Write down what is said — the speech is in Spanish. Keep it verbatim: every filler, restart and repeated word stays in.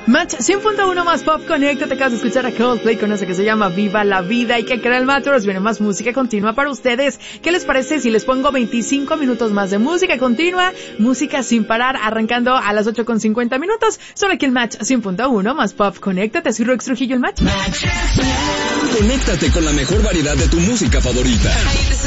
Match cien punto uno más pop, conéctate, acabas de escuchar a Coldplay con eso que se llama Viva la Vida. Y que crea el Matros, viene más música continua para ustedes. ¿Qué les parece si les pongo veinticinco minutos más de música continua? Música sin parar, arrancando a las ocho con cincuenta minutos. Solo aquí el Match cien punto uno más pop, conéctate, soy Rox Trujillo, el Match. Conéctate con la mejor variedad de tu música favorita.